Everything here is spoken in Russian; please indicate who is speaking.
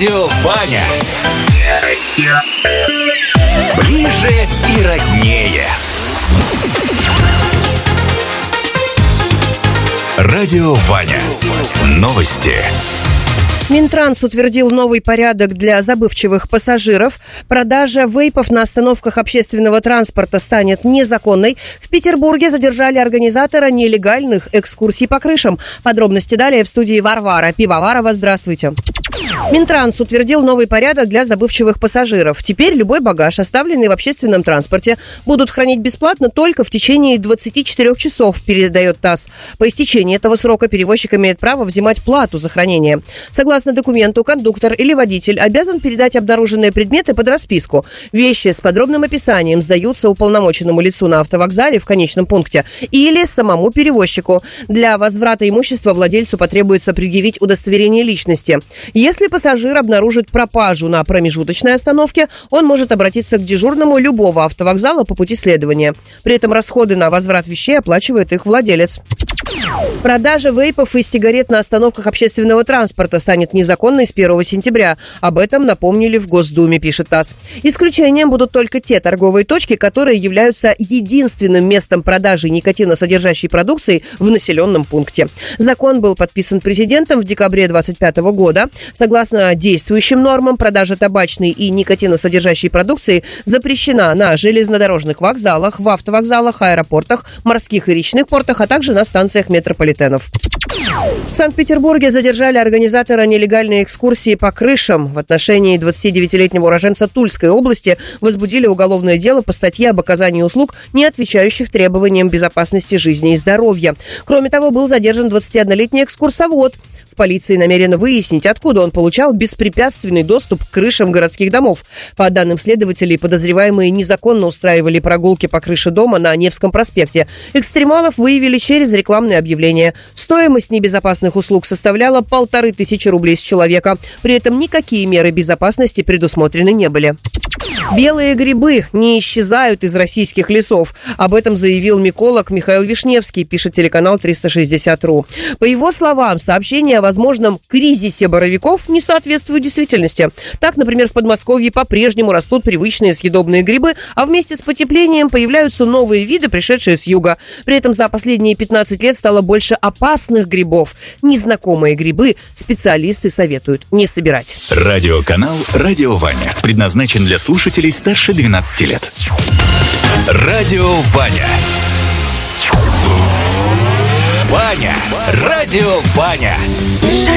Speaker 1: Радио Ваня. Ближе и роднее. Радио Ваня. Новости.
Speaker 2: Минтранс утвердил новый порядок для забывчивых пассажиров. Продажа вейпов на остановках общественного транспорта станет незаконной. В Петербурге задержали организатора нелегальных экскурсий по крышам. Подробности далее в студии Варвара Пивоварова. Здравствуйте. Минтранс утвердил новый порядок для забывчивых пассажиров. Теперь любой багаж, оставленный в общественном транспорте, будут хранить бесплатно только в течение 24 часов, передает ТАСС. По истечении этого срока перевозчик имеет право взимать плату за хранение. Согласно документу, кондуктор или водитель обязан передать обнаруженные предметы под расписку. Вещи с подробным описанием сдаются уполномоченному лицу на автовокзале в конечном пункте или самому перевозчику. Для возврата имущества владельцу потребуется предъявить удостоверение личности. Если пассажир обнаружит пропажу на промежуточной остановке, он может обратиться к дежурному любого автовокзала по пути следования. При этом расходы на возврат вещей оплачивает их владелец. Продажа вейпов и сигарет на остановках общественного транспорта станет незаконной с 1 сентября. Об этом напомнили в Госдуме, пишет ТАСС. Исключением будут только те торговые точки, которые являются единственным местом продажи никотиносодержащей продукции в населенном пункте. Закон был подписан президентом в декабре 2025 года. Согласно действующим нормам, продажа табачной и никотиносодержащей продукции запрещена на железнодорожных вокзалах, в автовокзалах, аэропортах, морских и речных портах, а также на станциях метрополитенов. В Санкт-Петербурге задержали организатора нелегальной экскурсии по крышам. В отношении 29-летнего уроженца Тульской области возбудили уголовное дело по статье об оказании услуг, не отвечающих требованиям безопасности жизни и здоровья. Кроме того, был задержан 21-летний экскурсовод. В полиции намерены выяснить, откуда он получал беспрепятственный доступ к крышам городских домов. По данным следователей, подозреваемые незаконно устраивали прогулки по крыше дома на Невском проспекте. Экстремалов выявили через рекламные объявления. Стоимость небезопасных услуг составляла 1500 рублей с человека. При этом никакие меры безопасности предусмотрены не были. Белые грибы не исчезают из российских лесов. Об этом заявил миколог Михаил Вишневский, пишет телеканал 360.ru. По его словам, сообщения о возможном кризисе боровиков не соответствуют действительности. Так, например, в Подмосковье по-прежнему растут привычные съедобные грибы, а вместе с потеплением появляются новые виды, пришедшие с юга. При этом за последние 15 лет стало больше опасных грибов. Незнакомые грибы специалисты советуют не собирать.
Speaker 1: Радиоканал «Радио Ваня» предназначен для слушателей старше 12 лет. Радио Ваня. Ваня. Радио Ваня.